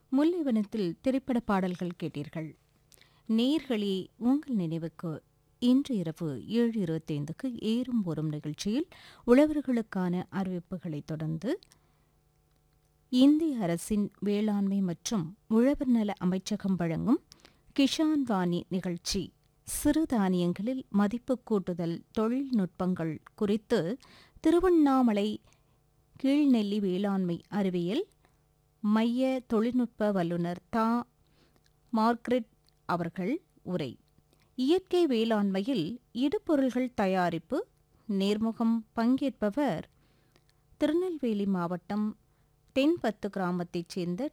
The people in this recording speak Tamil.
முல்லைவனத்தில் திரைப்பட பாடல்கள் கேட்டீர்கள். நேர்களே, உங்கள் நினைவுக்கு இன்று இரவு 7:25க்கு ஏறும் ஓரும் நிகழ்ச்சியில் உழவர்களுக்கான அறிவிப்புகளைத் தொடர்ந்து இந்திய அரசின் வேளாண்மை மற்றும் உழவர் நல அமைச்சகம் வழங்கும் கிஷான் வாணி நிகழ்ச்சி சிறுதானியங்களில் மதிப்பு கூட்டுதல் தொழில்நுட்பங்கள் குறித்து திருவண்ணாமலை கீழ்நெல்லி வேளாண்மை அறிவியல் மைய தொழில்நுட்ப வல்லுநர் தா. மார்க்ரெட் அவர்கள் உரை. இயற்கை வேளாண்மையில் இடுபொருள்கள் தயாரிப்பு நேர்முகம். பங்கேற்பவர் திருநெல்வேலி மாவட்டம் தென்பத்து கிராமத்தைச் சேர்ந்த